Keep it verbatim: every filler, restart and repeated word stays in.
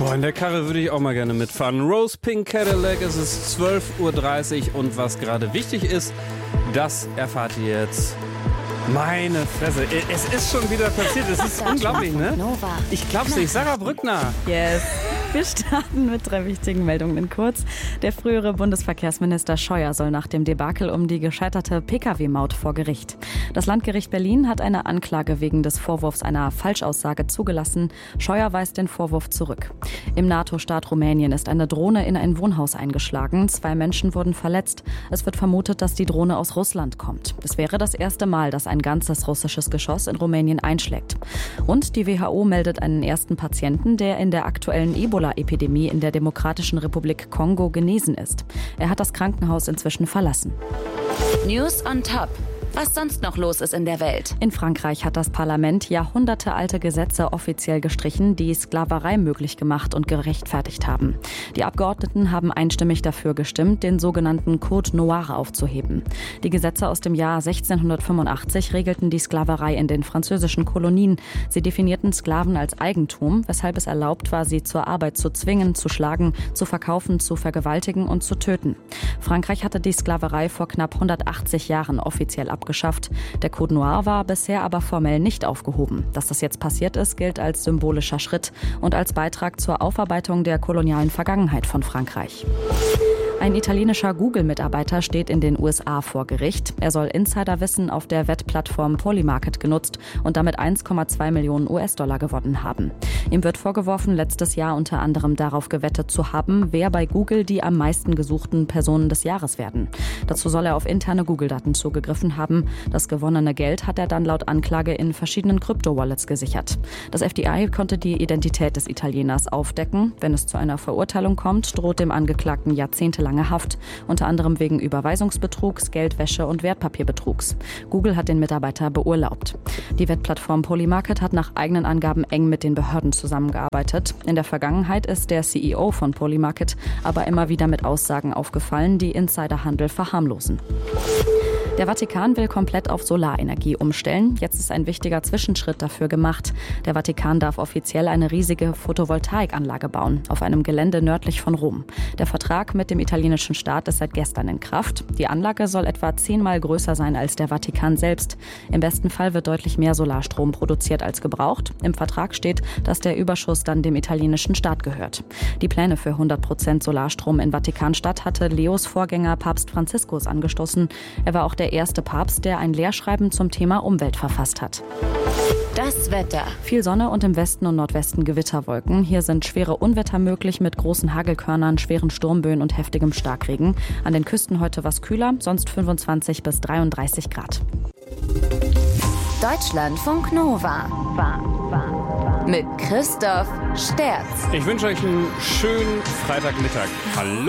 Boah, in der Karre würde ich auch mal gerne mitfahren. Rose Pink Cadillac, es ist zwölf Uhr dreißig und was gerade wichtig ist, das erfahrt ihr jetzt. Meine Fresse, es ist schon wieder passiert, es ist unglaublich, ne? Ich glaub's nicht. Sarah Brückner. Yes. Wir starten mit drei wichtigen Meldungen in kurz. Der frühere Bundesverkehrsminister Scheuer soll nach dem Debakel um die gescheiterte P K W-Maut vor Gericht. Das Landgericht Berlin hat eine Anklage wegen des Vorwurfs einer Falschaussage zugelassen. Scheuer weist den Vorwurf zurück. Im NATO-Staat Rumänien ist eine Drohne in ein Wohnhaus eingeschlagen. Zwei Menschen wurden verletzt. Es wird vermutet, dass die Drohne aus Russland kommt. Es wäre das erste Mal, dass ein ganzes russisches Geschoss in Rumänien einschlägt. Und die W H O meldet einen ersten Patienten, der in der aktuellen Ebola-Epidemie in der Demokratischen Republik Kongo genesen ist. Er hat das Krankenhaus inzwischen verlassen. News on Top. Was sonst noch los ist in der Welt. In Frankreich hat das Parlament jahrhundertealte Gesetze offiziell gestrichen, die Sklaverei möglich gemacht und gerechtfertigt haben. Die Abgeordneten haben einstimmig dafür gestimmt, den sogenannten Code Noir aufzuheben. Die Gesetze aus dem Jahr sechzehnhundertfünfundachtzig regelten die Sklaverei in den französischen Kolonien. Sie definierten Sklaven als Eigentum, weshalb es erlaubt war, sie zur Arbeit zu zwingen, zu schlagen, zu verkaufen, zu vergewaltigen und zu töten. Frankreich hatte die Sklaverei vor knapp hundertachtzig Jahren offiziell abgeschafft. Geschafft. Der Code Noir war bisher aber formell nicht aufgehoben. Dass das jetzt passiert ist, gilt als symbolischer Schritt und als Beitrag zur Aufarbeitung der kolonialen Vergangenheit von Frankreich. Ein italienischer Google-Mitarbeiter steht in den U S A vor Gericht. Er soll Insiderwissen auf der Wettplattform Polymarket genutzt und damit eins Komma zwei Millionen U S-Dollar gewonnen haben. Ihm wird vorgeworfen, letztes Jahr unter anderem darauf gewettet zu haben, wer bei Google die am meisten gesuchten Personen des Jahres werden. Dazu soll er auf interne Google-Daten zugegriffen haben. Das gewonnene Geld hat er dann laut Anklage in verschiedenen Krypto-Wallets gesichert. Das F B I konnte die Identität des Italieners aufdecken. Wenn es zu einer Verurteilung kommt, droht dem Angeklagten jahrzehntelange Haft, unter anderem wegen Überweisungsbetrugs, Geldwäsche und Wertpapierbetrugs. Google hat den Mitarbeiter beurlaubt. Die Wettplattform Polymarket hat nach eigenen Angaben eng mit den Behörden zusammengearbeitet. In der Vergangenheit ist der C E O von Polymarket aber immer wieder mit Aussagen aufgefallen, die Insiderhandel verharmlosen. Der Vatikan will komplett auf Solarenergie umstellen. Jetzt ist ein wichtiger Zwischenschritt dafür gemacht. Der Vatikan darf offiziell eine riesige Photovoltaikanlage bauen, auf einem Gelände nördlich von Rom. Der Vertrag mit dem italienischen Staat ist seit gestern in Kraft. Die Anlage soll etwa zehnmal größer sein als der Vatikan selbst. Im besten Fall wird deutlich mehr Solarstrom produziert als gebraucht. Im Vertrag steht, dass der Überschuss dann dem italienischen Staat gehört. Die Pläne für hundert Prozent Solarstrom in Vatikanstadt hatte Leos Vorgänger Papst Franziskus angestoßen. Er war auch der der erste Papst, der ein Lehrschreiben zum Thema Umwelt verfasst hat. Das Wetter. Viel Sonne und im Westen und Nordwesten Gewitterwolken. Hier sind schwere Unwetter möglich mit großen Hagelkörnern, schweren Sturmböen und heftigem Starkregen. An den Küsten heute was kühler, sonst fünfundzwanzig bis dreiunddreißig Grad. Deutschlandfunk Nova. Mit Christoph Sterz. Ich wünsche euch einen schönen Freitagmittag. Hallo.